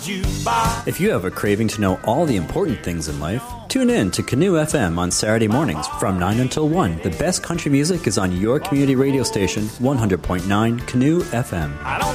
jukebox. If you have a craving to know all the important things in life, tune in to Canoe FM on Saturday mornings from 9 until 1. The best country music is on your community radio station, 100.9 Canoe FM. I don't